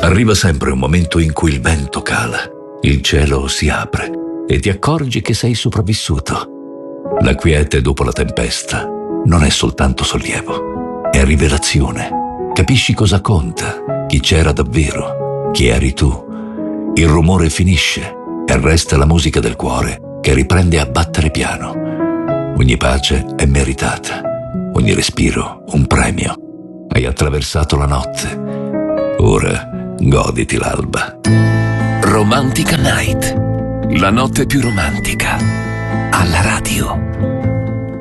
Arriva sempre un momento in cui il vento cala, il cielo si apre e ti accorgi che sei sopravvissuto. La quiete dopo la tempesta non è soltanto sollievo, è rivelazione. Capisci cosa conta, chi c'era davvero, chi eri tu. Il rumore finisce e resta la musica del cuore che riprende a battere piano. Ogni pace è meritata, ogni respiro un premio. Hai attraversato la notte, ora goditi l'alba. Romantica Night, la notte più romantica, alla radio.